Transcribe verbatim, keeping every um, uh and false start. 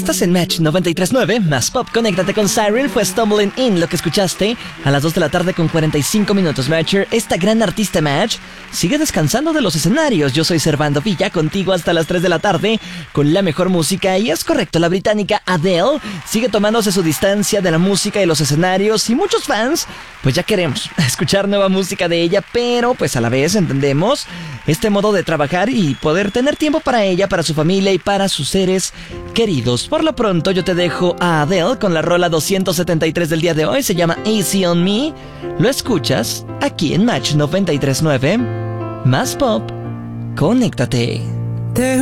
Estás en Match noventa y tres punto nueve, más pop. Conéctate con Cyril, fue Stumbling In lo que escuchaste a las dos de la tarde con cuarenta y cinco minutos. Matcher, esta gran artista Match, sigue descansando de los escenarios. Yo soy Servando Villa, contigo hasta las tres de la tarde con la mejor música. Y es correcto, la británica Adele sigue tomándose su distancia de la música y los escenarios. Y muchos fans, pues ya queremos escuchar nueva música de ella, pero pues a la vez entendemos este modo de trabajar y poder tener tiempo para ella, para su familia y para sus seres queridos. Por lo pronto yo te dejo a Adele con la rola doscientos setenta y tres del día de hoy. Se llama Easy on Me. Lo escuchas aquí en Match noventa y tres punto nueve. Más pop. Conéctate.